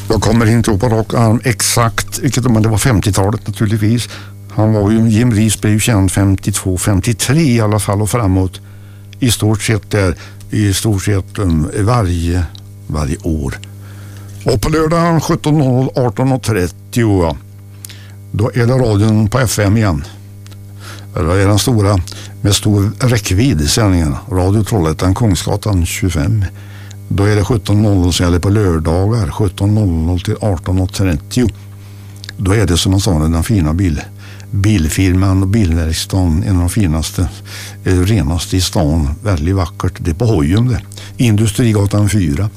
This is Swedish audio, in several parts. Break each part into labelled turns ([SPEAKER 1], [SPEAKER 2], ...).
[SPEAKER 1] Jag kommer inte ihåg på rak arm exakt, men det var 50-talet naturligtvis. Han var ju, Jim Reeves blev ju känd 52-53 i alla fall och framåt. I stort sett varje år. Och på lördag 17.00, 18.30 då är det radion på FM igen. Det är den stora med stor räckvidd i sändningen. Radio Trollhättan, Kungsgatan 25. Då är det 17.00 så är det på lördagar 17.00 till 18.30. Då är det som man sa den fina bilfirman och bilverkstaden, en av de finaste, renaste i stan, väldigt vackert. Det är på Hojum det. Industrigatan 4.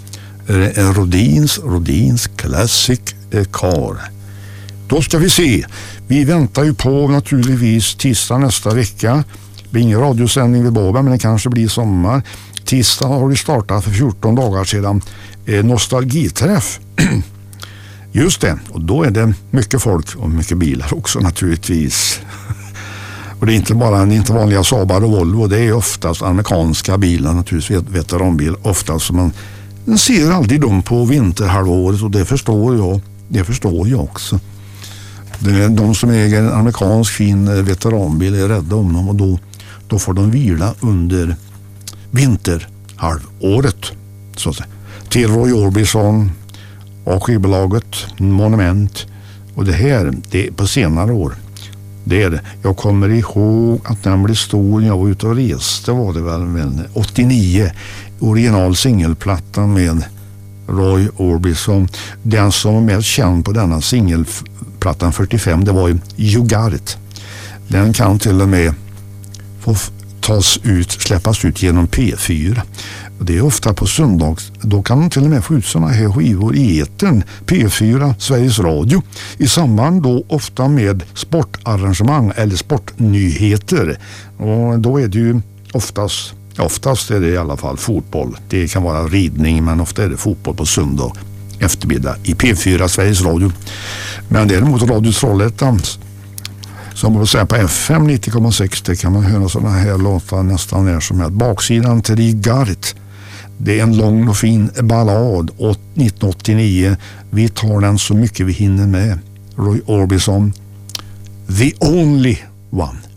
[SPEAKER 1] Rodins Classic Car. Då ska vi se. Vi väntar ju på naturligtvis tisdag nästa vecka. Det blir ingen radiosändning vid Båda, men det kanske blir sommar. Tisdag har vi startat för 14 dagar sedan. Nostalgiträff. Just det, och då är det mycket folk och mycket bilar också naturligtvis. Och det är inte vanliga Saabar och Volvo, det är oftast amerikanska bilar naturligtvis, veteranbil oftast, så man ser aldrig dem på vinterhalvåret, och det förstår jag också. De som äger en amerikansk fin veteranbil är rädda om dem, och då får de vila under vinterhalvåret så att säga. Till Roy Orbison och skivbolaget Monument, och det är på senare år. Det är det. Jag kommer ihåg att när den blev stor, jag var ute och reste, var det väl 89, original singelplattan med Roy Orbison. Den som var mest känd på denna singelplattan 45, det var ju You Got It. Den kan till och med få släppas ut genom P4. Det är ofta på söndags. Då kan man till och med få ut sådana här skivor i etern. P4, Sveriges Radio. I samband då ofta med sportarrangemang eller sportnyheter. Och då är det ju oftast är det i alla fall fotboll. Det kan vara ridning, men ofta är det fotboll på söndag eftermiddag i P4, Sveriges Radio. Men däremot Radio Trollhättan, som man säga på FM 90,6, det kan man höra sådana här låtar nästan när som helst. Baksidan till You Got It. Det är en lång och fin ballad 1989. Vi tar den så mycket vi hinner med. Roy Orbison, The Only One.